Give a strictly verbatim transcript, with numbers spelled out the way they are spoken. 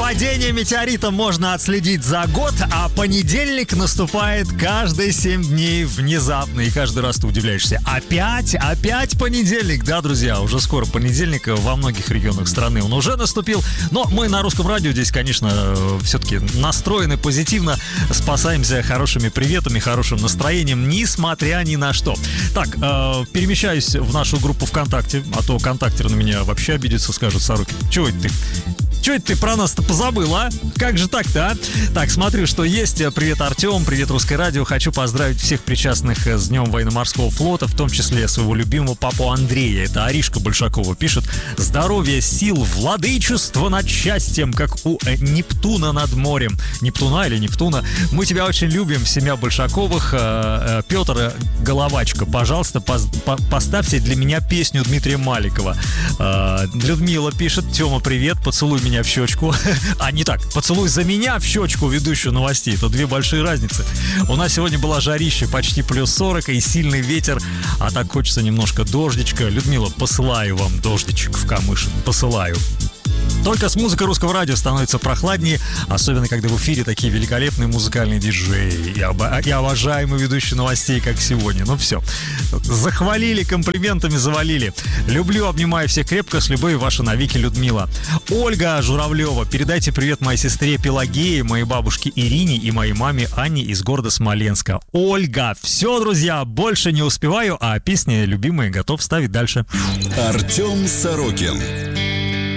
Падение метеорита можно отследить за год, а понедельник наступает каждые семь дней внезапно. И каждый раз ты удивляешься. Опять? Опять понедельник? Да, друзья, уже скоро понедельник. Во многих регионах страны он уже наступил. Но мы на Русском радио здесь, конечно, все-таки настроены позитивно. Спасаемся хорошими приветами, хорошим настроением, несмотря ни на что. Так, э, перемещаюсь в нашу группу ВКонтакте, а то контактер на меня вообще обидится, скажет: Сорокин, чего это ты? Чего это ты про нас-то позабыл, а? Как же так-то, а? Так, смотрю, что есть. Привет, Артем, привет, Русское радио. Хочу поздравить всех причастных с Днем военно-морского флота, в том числе своего любимого папу Андрея. Это Аришка Большакова пишет: здоровья, сил, владычество над счастьем, как у Нептуна над морем. Нептуна или Нептуна? Мы тебя очень любим, семья Большаковых. Петр Головачка, пожалуйста, поставьте для меня песню Дмитрия Маликова. Людмила пишет: Тёма, привет, поцелуй меня в щечку. А, не так, поцелуй за меня в щечку, ведущую новостей. Это две большие разницы. У нас сегодня была жарища, почти плюс сорок и сильный ветер. А так хочется немножко дождичка. Людмила, посылаю вам дождичек в Камышин. Посылаю. Только с музыкой Русского радио становится прохладнее, особенно когда в эфире такие великолепные музыкальные диджеи и, оба- и обожаемые ведущие новостей, как сегодня. Ну все, захвалили, комплиментами завалили. Люблю, обнимаю всех крепко, с любовью, ваша навеки Людмила. Ольга Журавлева, передайте привет моей сестре Пелагее, моей бабушке Ирине и моей маме Анне из города Смоленска. Ольга, все, друзья, больше не успеваю, а песни любимые готов ставить дальше. Артем Сорокин.